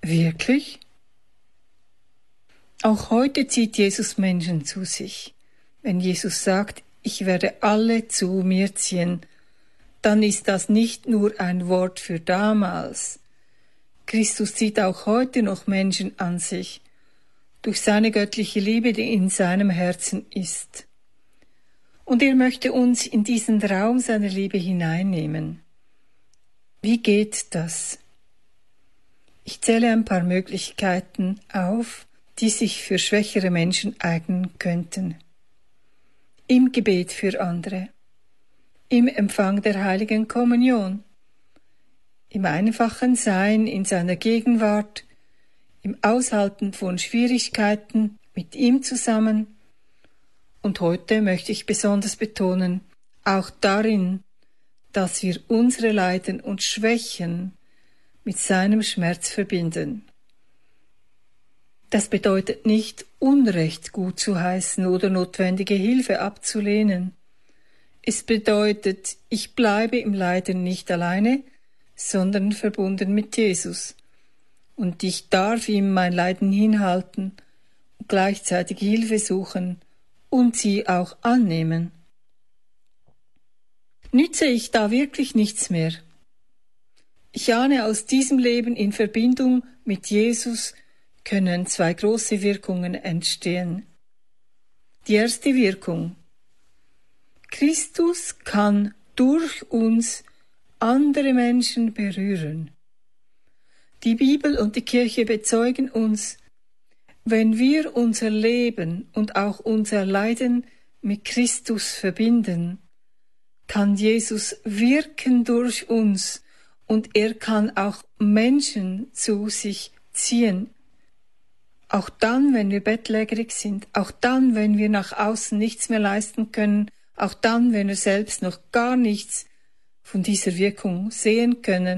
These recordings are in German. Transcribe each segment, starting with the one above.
Wirklich? Auch heute zieht Jesus Menschen zu sich. Wenn Jesus sagt, ich werde alle zu mir ziehen, dann ist das nicht nur ein Wort für damals. Christus zieht auch heute noch Menschen an sich, durch seine göttliche Liebe, die in seinem Herzen ist. Und er möchte uns in diesen Raum seiner Liebe hineinnehmen. Wie geht das? Ich zähle ein paar Möglichkeiten auf, die sich für schwächere Menschen eignen könnten. Im Gebet für andere, im Empfang der Heiligen Kommunion, im einfachen Sein in seiner Gegenwart, im Aushalten von Schwierigkeiten mit ihm zusammen und heute möchte ich besonders betonen, auch darin, dass wir unsere Leiden und Schwächen mit seinem Schmerz verbinden. Das bedeutet nicht, Unrecht gut zu heißen oder notwendige Hilfe abzulehnen. Es bedeutet, ich bleibe im Leiden nicht alleine, sondern verbunden mit Jesus. Und ich darf ihm mein Leiden hinhalten und gleichzeitig Hilfe suchen und sie auch annehmen. Nütze ich da wirklich nichts mehr? Ich ahne, aus diesem Leben in Verbindung mit Jesus können zwei große Wirkungen entstehen. Die erste Wirkung: Christus kann durch uns andere Menschen berühren. Die Bibel und die Kirche bezeugen uns, wenn wir unser Leben und auch unser Leiden mit Christus verbinden, kann Jesus wirken durch uns und er kann auch Menschen zu sich ziehen. Auch dann, wenn wir bettlägerig sind, auch dann, wenn wir nach außen nichts mehr leisten können, auch dann, wenn wir selbst noch gar nichts von dieser Wirkung sehen können.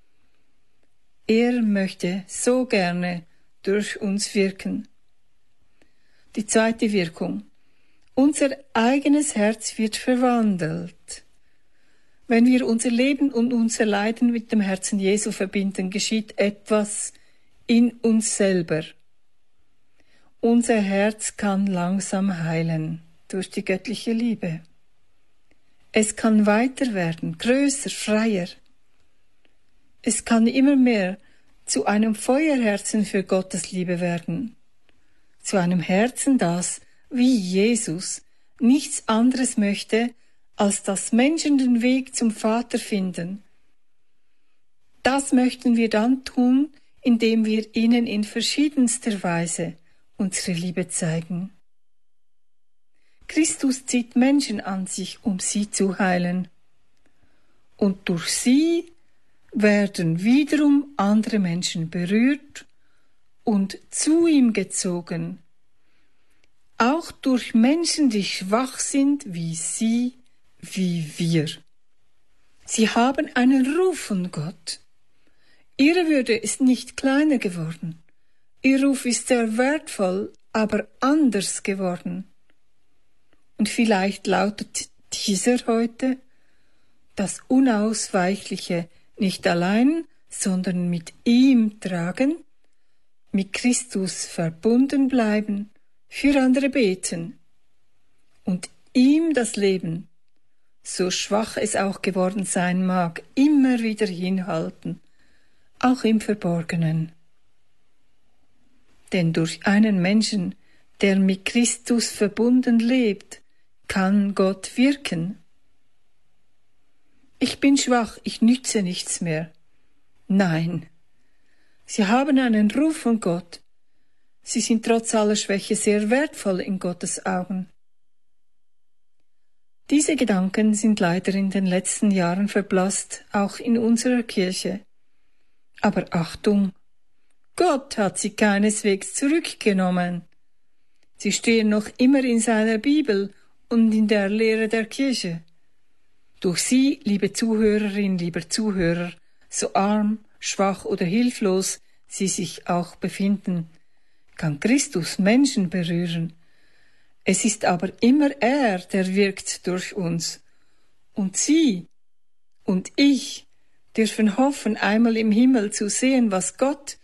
Er möchte so gerne durch uns wirken. Die zweite Wirkung: Unser eigenes Herz wird verwandelt. Wenn wir unser Leben und unser Leiden mit dem Herzen Jesu verbinden, geschieht etwas in uns selber. Unser Herz kann langsam heilen durch die göttliche Liebe. Es kann weiter werden, größer, freier. Es kann immer mehr zu einem Feuerherzen für Gottes Liebe werden. Zu einem Herzen, das, wie Jesus, nichts anderes möchte, als dass Menschen den Weg zum Vater finden. Das möchten wir dann tun, indem wir ihnen in verschiedenster Weise unsere Liebe zeigen. Christus zieht Menschen an sich, um sie zu heilen. Und durch sie werden wiederum andere Menschen berührt und zu ihm gezogen. Auch durch Menschen, die schwach sind wie sie, wie wir. Sie haben einen Ruf von Gott. Ihre Würde ist nicht kleiner geworden. Ihr Ruf ist sehr wertvoll, aber anders geworden. Und vielleicht lautet dieser heute: das Unausweichliche nicht allein, sondern mit ihm tragen, mit Christus verbunden bleiben, für andere beten und ihm das Leben, so schwach es auch geworden sein mag, immer wieder hinhalten, auch im Verborgenen. Denn durch einen Menschen, der mit Christus verbunden lebt, kann Gott wirken. Ich bin schwach, ich nütze nichts mehr. Nein, sie haben einen Ruf von Gott. Sie sind trotz aller Schwäche sehr wertvoll in Gottes Augen. Diese Gedanken sind leider in den letzten Jahren verblasst, auch in unserer Kirche. Aber Achtung, Gott hat sie keineswegs zurückgenommen. Sie stehen noch immer in seiner Bibel und in der Lehre der Kirche. Durch sie, liebe Zuhörerin, lieber Zuhörer, so arm, schwach oder hilflos sie sich auch befinden, kann Christus Menschen berühren. Es ist aber immer er, der wirkt durch uns. Und Sie und ich dürfen hoffen, einmal im Himmel zu sehen, was Gott